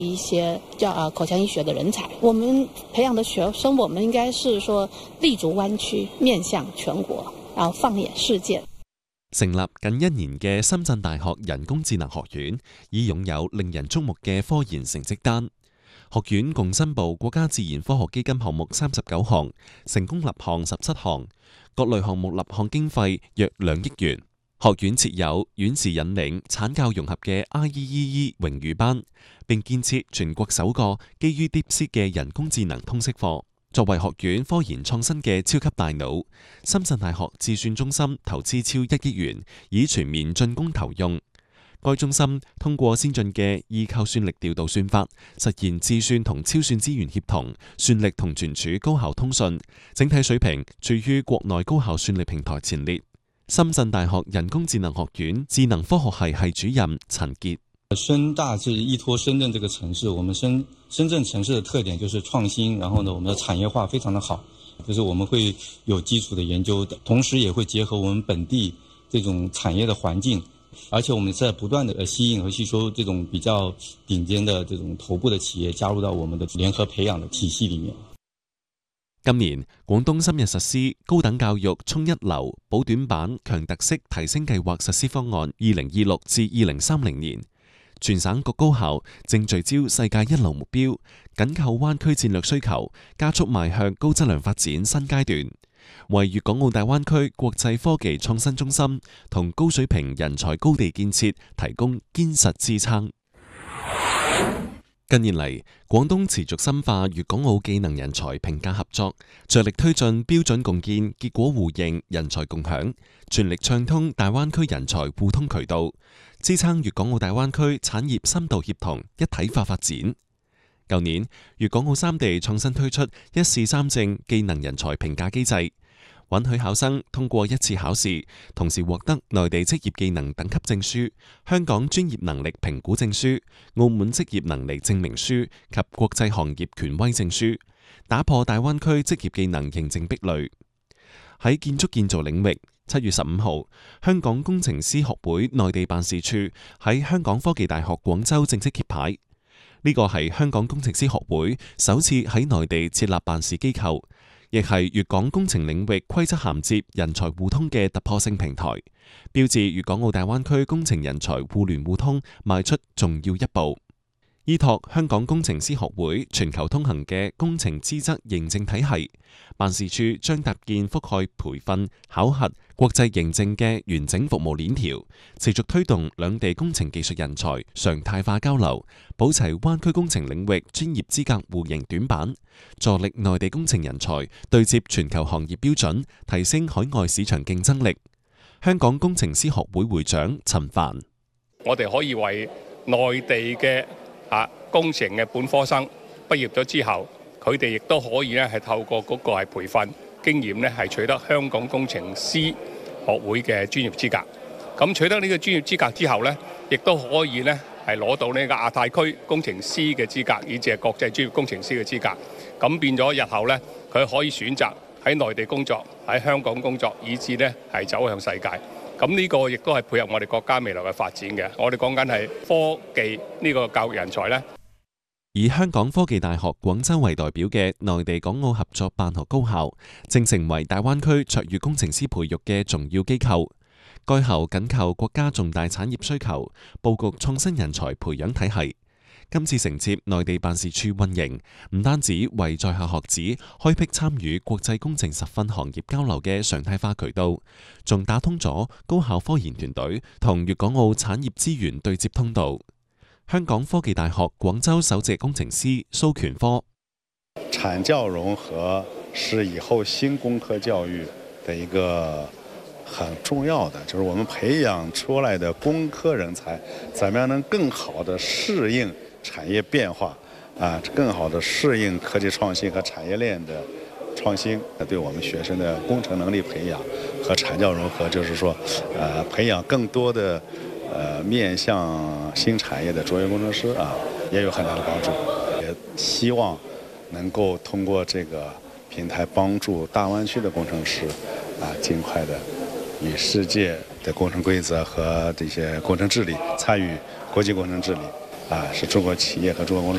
一些口腔医學的人才。我們培養的學生，我們應該是說立足灣區，面向全國，然後放眼世界。 成立近1年嘅深圳大學人工智能學院，已擁有令人矚目嘅科研成績單。學院共申報國家自然科學基金項目39項，成功立項17項，各類項目立項經費約2億元。學院設有院士引領產教融合嘅 IEEE 榮譽班，並建設全國首個基於 DeepSeek 嘅人工智能通識課。作為學院科研創新嘅超級大腦，深圳大學智算中心投資超1億元，以全面進攻投用。該中心通過先進嘅異構算力調度算法，實現智算同超算資源協同、算力同存儲高效通訊，整體水平處於國內高校算力平台前列。深圳大學人工智能學院智能科學系系主任陳傑： 深大是依託深圳這個城市，我們深圳城市的特點就是創新，然後呢，我們的產業化非常的好，就是我們會有基礎的研究，同時也會結合我們本地這種產業的環境，而且我們在不斷的吸引和吸收這種比較頂尖的這種頭部的企業加入到我們的聯合培養的體系裏面。 今年，廣東深入實施高等教育衝一流補短板強特色提升計劃實施方案2026至2030年，全省各高校正聚焦世界一流目標，緊扣灣區戰略需求，加速邁向高質量發展新階段，為粵港澳大灣區國際科技創新中心同高水平人才高地建設提供堅實支撐。近年嚟，廣東持續深化粵港澳技能人才評價合作，着力推進標準共建、結果互認、人才共享，全力暢通大灣區人才互通渠道，支撐粵港澳大灣區產業深度協同一體化發展。舊年，粵港澳3地創新推出一試三證技能人才評價機制，允許考生通過一次考試，同時獲得內地職業技能等級證書、香港專業能力評估證書、澳門職業能力證明書及國際行業權威證書，打破大灣區職業技能認證壁壘。喺建築建造領域，7月15號，香港工程師學會內地辦事處喺香港科技大學廣州正式揭牌。呢個係香港工程師學會首次喺內地設立辦事機構，亦係粵港工程領域規則銜接、人才互通嘅突破性平台，標誌粵港澳大灣區工程人才互聯互通邁出重要一步。依託香港工程師學會全球通行嘅工程資質認證體系，辦事處將搭建覆蓋培訓、考核、國際認證嘅完整服務鏈條，持續推動兩地工程技術人才常態化交流，保齊灣區工程領域專業資格互認短板，助力內地工程人才對接全球行業標準，提升海外市場競爭力。香港工程師學會會長陳帆： 我哋可以為內地嘅工程嘅本科生畢業咗之後，佢哋亦都可以咧係透過嗰個係培訓經驗咧係取得香港工程師學會嘅專業資格。咁取得呢個專業資格之後咧，亦都可以咧係攞到呢個亞太區工程師嘅資格，以至係國際專業工程師嘅資格。咁變咗日後咧，佢可以選擇喺內地工作、喺香港工作，以至咧係走向世界。咁呢個亦都係配合我哋國家未來嘅發展嘅。我哋講緊係科技呢個教育人才呢， 以香港科技大學廣州為代表嘅內地港澳合作辦學高校，正成為大灣區卓越工程師培育嘅重要機構。該校緊扣國家重大產業需求，佈局創新人才培養體系。今次承接內地辦事處運營，唔單止為在校學子開闢參與國際工程實訓行業交流嘅常態化渠道，仲打通咗高校科研團隊同粵港澳產業資源對接通道。香港科技大學廣州首席工程師蘇權科： 產教融合是以後新工科教育的一個很重要的，就是我們培養出來的工科人才，怎麼樣能更好地適應產業變化，更好地適應科技創新和產業鏈的創新，對我們學生的工程能力培養和產教融合，就是說，培養更多的面向新產業的卓越工程師也有很大的幫助。也希望能夠通過這個平台幫助大灣區的工程師盡快的與世界的工程規則和這些工程治理參與國際工程治理，是中國企業和中國工程